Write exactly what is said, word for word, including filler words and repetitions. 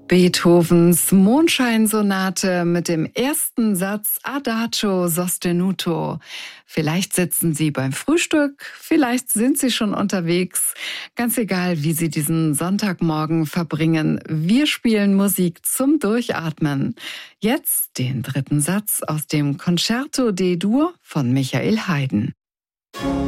Beethovens Mondscheinsonate mit dem ersten Satz Adagio sostenuto. Vielleicht sitzen Sie beim Frühstück, vielleicht sind Sie schon unterwegs. Ganz egal, wie Sie diesen Sonntagmorgen verbringen. Wir spielen Musik zum Durchatmen. Jetzt den dritten Satz aus dem Concerto D-Dur von Michael Haydn.